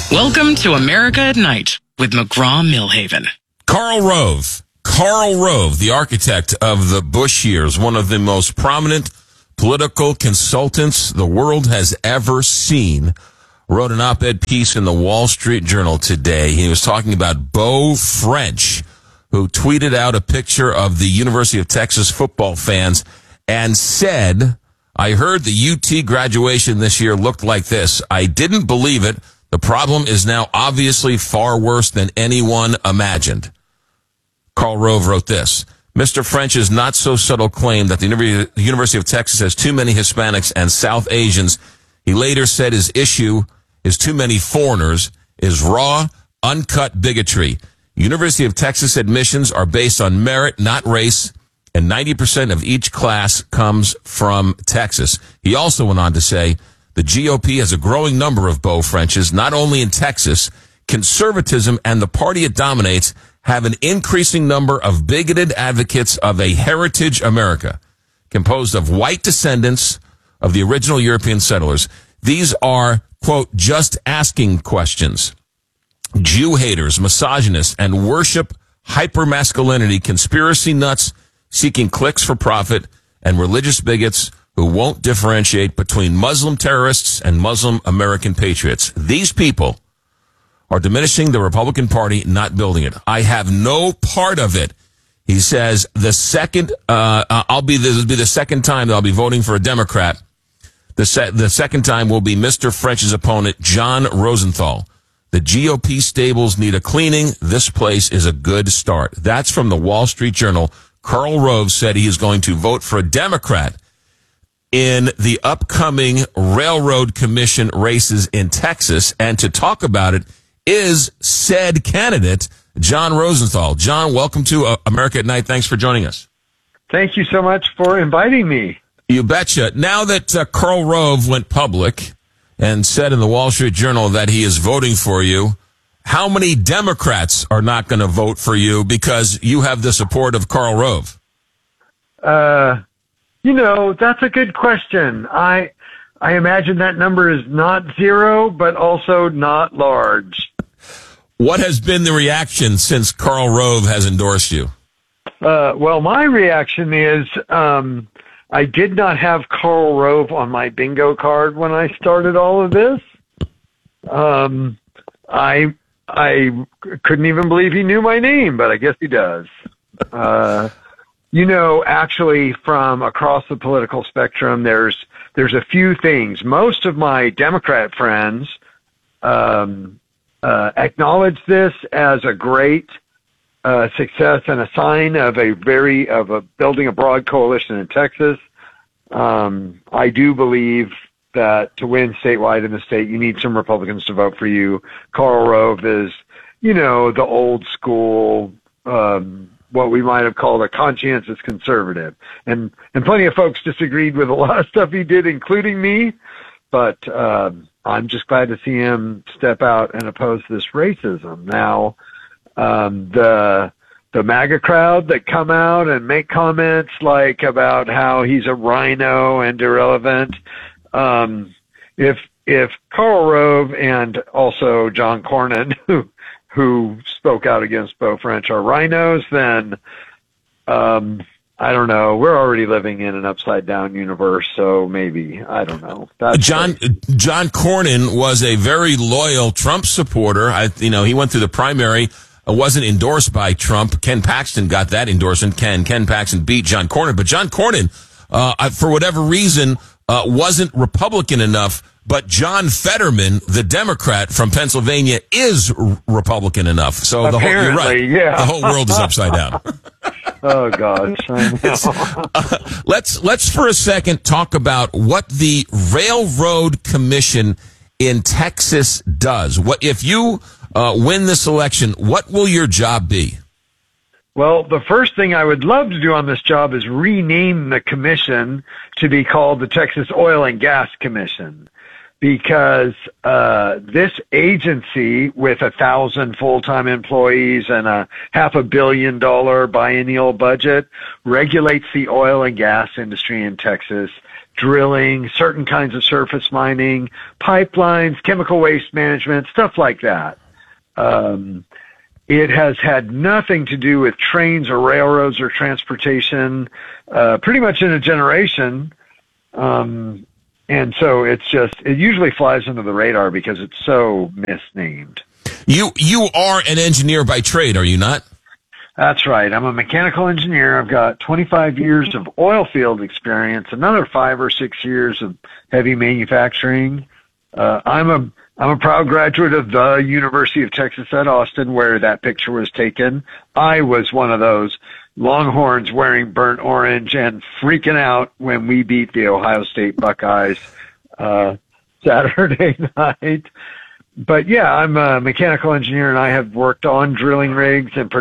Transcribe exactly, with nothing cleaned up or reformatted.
Welcome to America at Night with McGraw-Milhaven. Karl Rove. Karl Rove, the architect of the Bush years, one of the most prominent political consultants the world has ever seen, wrote an op-ed piece in the Wall Street Journal today. He was talking about Beau French, who tweeted out a picture of the University of Texas football fans and said, "I heard the U T graduation this year looked like this. I didn't believe it. The problem is now obviously far worse than anyone imagined." Karl Rove wrote this: Mister French's not-so-subtle claim that the University of Texas has too many Hispanics and South Asians, he later said his issue is too many foreigners, is raw, uncut bigotry. University of Texas admissions are based on merit, not race, and ninety percent of each class comes from Texas. He also went on to say, the G O P has a growing number of Beau Frenches, not only in Texas. Conservatism and the party it dominates have an increasing number of bigoted advocates of a heritage America, composed of white descendants of the original European settlers. These are, quote, just asking questions. Jew haters, misogynists, and worship hypermasculinity, conspiracy nuts seeking clicks for profit, and religious bigots who won't differentiate between Muslim terrorists and Muslim American patriots. These people are diminishing the Republican Party, not building it. I have no part of it. He says the second, uh, I'll be, this will be the second time that I'll be voting for a Democrat. The, se- the second time will be Mister French's opponent, John Rosenthal. The G O P stables need a cleaning. This place is a good start. That's from the Wall Street Journal. Karl Rove said he is going to vote for a Democrat in the upcoming Railroad Commission races in Texas. And to talk about it is said candidate, John Rosenthal. John, welcome to uh, America at Night. Thanks for joining us. Thank you so much for inviting me. You betcha. Now that uh, Karl Rove went public and said in the Wall Street Journal that he is voting for you, how many Democrats are not going to vote for you because you have the support of Karl Rove? Uh, you know, that's a good question. I I imagine that number is not zero, but also not large. What has been the reaction since Karl Rove has endorsed you? Uh, well, my reaction is um, I did not have Karl Rove on my bingo card when I started all of this. Um, I I couldn't even believe he knew my name, but I guess he does. Uh, you know, actually, from across the political spectrum, there's there's a few things. Most of my Democrat friends um, uh, acknowledge this as a great uh, success and a sign of a very of a building a broad coalition in Texas. Um, I do believe that to win statewide in the state, you need some Republicans to vote for you. Karl Rove is, you know, the old school, um, what we might have called a conscientious conservative. And, and plenty of folks disagreed with a lot of stuff he did, including me. But, um, I'm just glad to see him step out and oppose this racism. Now, um, the, the MAGA crowd that come out and make comments like about how he's a rhino and irrelevant. Um, if, if Karl Rove and also John Cornyn, who, who spoke out against Beau French, are rhinos, then, um, I don't know. We're already living in an upside down universe, so maybe, I don't know. That's John, great. John Cornyn was a very loyal Trump supporter. I, you know, he went through the primary, uh, wasn't endorsed by Trump. Ken Paxton got that endorsement. Ken, Ken Paxton beat John Cornyn, but John Cornyn, uh, for whatever reason, Uh, wasn't Republican enough, but John Fetterman, the Democrat from Pennsylvania, is r- Republican enough. So the whole, you're right. Yeah. The whole world is upside down. Oh gosh, I know. uh, let's let's for a second talk about what the Railroad Commission in Texas does. What if you uh, win this election? What will your job be? Well, the first thing I would love to do on this job is rename the commission to be called the Texas Oil and Gas Commission, because uh this agency with a thousand full-time employees and a half a billion dollar biennial budget regulates the oil and gas industry in Texas, drilling, certain kinds of surface mining, pipelines, chemical waste management, stuff like that. Um, it has had nothing to do with trains or railroads or transportation, uh, pretty much in a generation. Um, and so it's just, it usually flies under the radar because it's so misnamed. You, you are an engineer by trade, are you not? That's right. I'm a mechanical engineer. I've got twenty-five years of oil field experience, another five or six years of heavy manufacturing. Uh, I'm a I'm a proud graduate of the University of Texas at Austin, where that picture was taken. I was one of those Longhorns wearing burnt orange and freaking out when we beat the Ohio State Buckeyes uh, Saturday night. But yeah, I'm a mechanical engineer, and I have worked on drilling rigs and